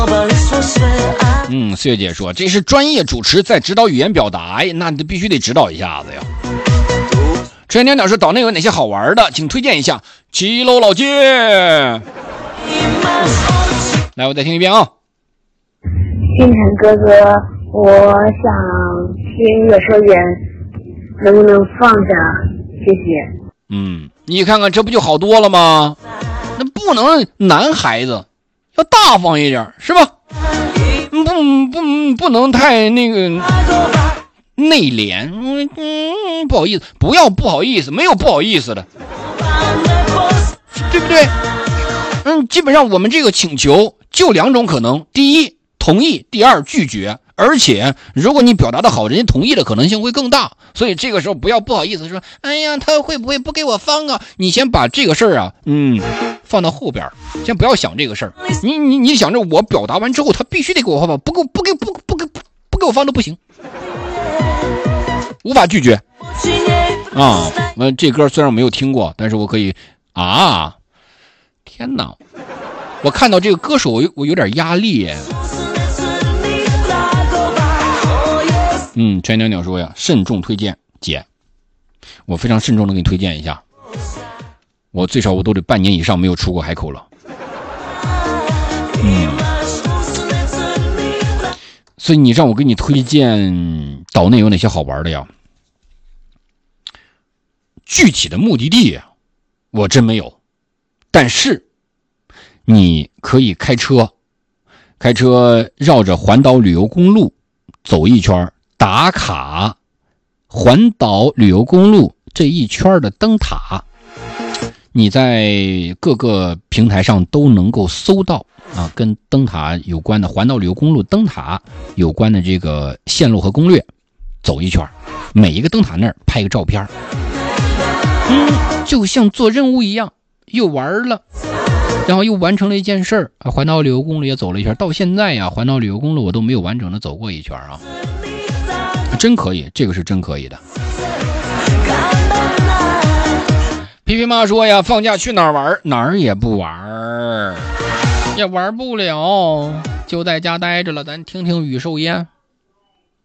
四月姐说这是专业主持在指导语言表达，那必须得指导一下子呀。陈天鸟说岛内有哪些好玩的，请推荐一下。骑楼老街，来我再听一遍啊。 星辰哥哥，我想听有声员，能不能放下？谢谢。 你看看这不就好多了吗？那不能男孩子要大方一点是吧？不能太那个内敛。不好意思，不要不好意思，没有不好意思的，对不对？基本上我们这个请求就两种可能，第一同意，第二拒绝。而且如果你表达的好，人家同意的可能性会更大，所以这个时候不要不好意思说，哎呀他会不会不给我放啊？你先把这个事儿啊放到后边，先不要想这个事儿。你想着我表达完之后他必须得给我放，不给我放都不行，无法拒绝啊。这歌虽然我没有听过，但是我可以啊。天哪，我看到这个歌手我有点压力耶。全鸟鸟说呀，慎重推荐姐，我非常慎重的给你推荐一下，我最少我都得半年以上没有出过海口了。所以你让我给你推荐岛内有哪些好玩的呀？具体的目的地我真没有，但是你可以开车绕着环岛旅游公路走一圈，打卡环岛旅游公路这一圈的灯塔，你在各个平台上都能够搜到跟灯塔有关的环岛旅游公路灯塔有关的这个线路和攻略，走一圈，每一个灯塔那儿拍个照片，就像做任务一样，又玩了，然后又完成了一件事儿环岛旅游公路也走了一圈，到现在环岛旅游公路我都没有完整的走过一圈真可以，这个是真可以的。皮皮妈说呀，放假去哪儿玩？哪儿也不玩，也玩不了，就在家待着了。咱听听羽寿烟。